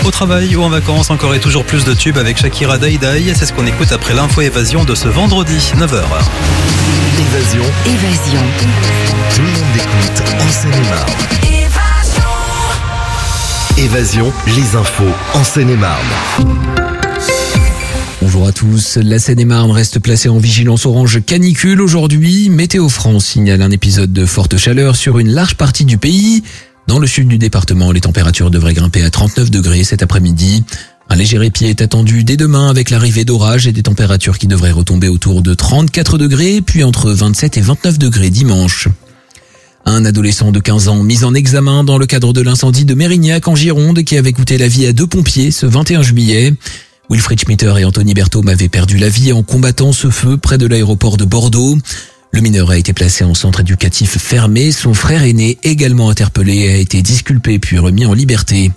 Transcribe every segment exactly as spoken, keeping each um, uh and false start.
Au travail ou en vacances, encore et toujours plus de tubes avec Shakira Day Day. C'est ce qu'on écoute après l'info évasion de ce vendredi, neuf heures. Évasion. Évasion. Tout le monde écoute en Seine-et-Marne. Évasion, les infos en Seine-et-Marne. Bonjour à tous, la Seine-et-Marne reste placée en vigilance orange canicule aujourd'hui. Météo France signale un épisode de forte chaleur sur une large partie du pays. Dans le sud du département, les températures devraient grimper à trente-neuf degrés cet après-midi. Un léger répit est attendu dès demain avec l'arrivée d'orages et des températures qui devraient retomber autour de trente-quatre degrés, puis entre vingt-sept et vingt-neuf degrés dimanche. Un adolescent de quinze ans mis en examen dans le cadre de l'incendie de Mérignac en Gironde qui avait coûté la vie à deux pompiers ce vingt et un juillet. Wilfried Schmitter et Anthony Berthaume avaient perdu la vie en combattant ce feu près de l'aéroport de Bordeaux. Le mineur a été placé en centre éducatif fermé. Son frère aîné, également interpellé, a été disculpé puis remis en liberté.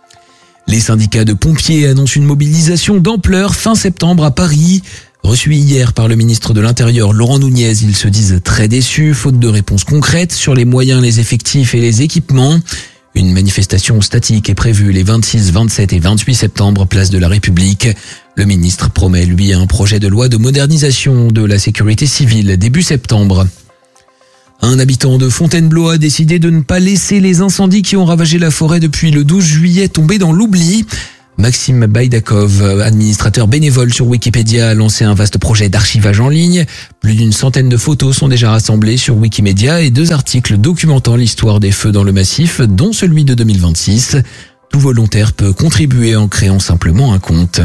Les syndicats de pompiers annoncent une mobilisation d'ampleur fin septembre à Paris. Reçus hier par le ministre de l'Intérieur Laurent Nunez, ils se disent très déçus, faute de réponses concrètes sur les moyens, les effectifs et les équipements. Une manifestation statique est prévue les vingt-six, vingt-sept et vingt-huit septembre, place de la République. Le ministre promet, lui, un projet de loi de modernisation de la sécurité civile début septembre. Un habitant de Fontainebleau a décidé de ne pas laisser les incendies qui ont ravagé la forêt depuis le douze juillet tomber dans l'oubli. Maxime Baïdakov, administrateur bénévole sur Wikipédia, a lancé un vaste projet d'archivage en ligne. Plus d'une centaine de photos sont déjà rassemblées sur Wikimedia et deux articles documentant l'histoire des feux dans le massif, dont celui de deux mille vingt-six. Tout volontaire peut contribuer en créant simplement un compte.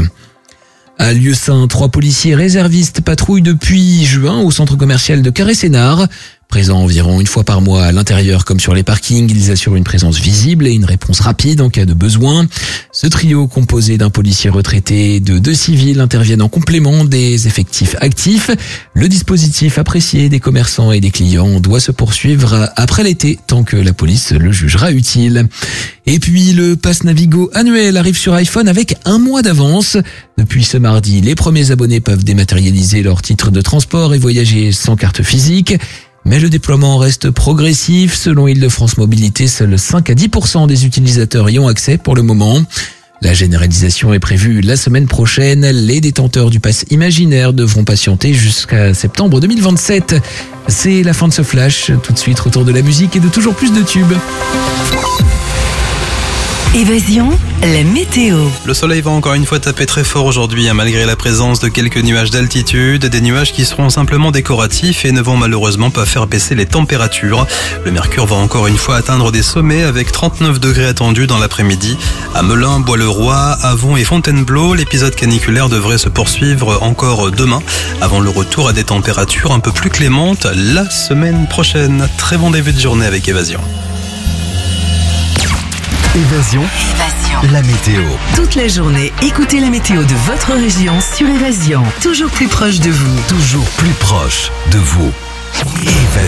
À Lieusaint, trois policiers réservistes patrouillent depuis juin au centre commercial de Carré-Sénard. Présents environ une fois par mois à l'intérieur comme sur les parkings, ils assurent une présence visible et une réponse rapide en cas de besoin. Ce trio, composé d'un policier retraité et de deux civils, interviennent en complément des effectifs actifs. Le dispositif apprécié des commerçants et des clients doit se poursuivre après l'été, tant que la police le jugera utile. Et puis, le Pass Navigo annuel arrive sur iPhone avec un mois d'avance. Depuis ce mardi, les premiers abonnés peuvent dématérialiser leur titre de transport et voyager sans carte physique. Mais le déploiement reste progressif. Selon Île-de-France Mobilité, seuls cinq à dix pour cent des utilisateurs y ont accès pour le moment. La généralisation est prévue la semaine prochaine. Les détenteurs du pass imaginaire devront patienter jusqu'à septembre deux mille vingt-sept. C'est la fin de ce flash. Tout de suite, retour de la musique et de toujours plus de tubes. Évasion, la météo. Le soleil va encore une fois taper très fort aujourd'hui, hein, malgré la présence de quelques nuages d'altitude, des nuages qui seront simplement décoratifs et ne vont malheureusement pas faire baisser les températures. Le mercure va encore une fois atteindre des sommets avec trente-neuf degrés attendus dans l'après-midi. À Melun, Bois-le-Roi, Avon et Fontainebleau, l'épisode caniculaire devrait se poursuivre encore demain, avant le retour à des températures un peu plus clémentes la semaine prochaine. Très bon début de journée avec Évasion. Évasion. Évasion. La météo. Toute la journée, écoutez la météo de votre région sur Évasion. Toujours plus proche de vous. Toujours plus proche de vous. Évasion.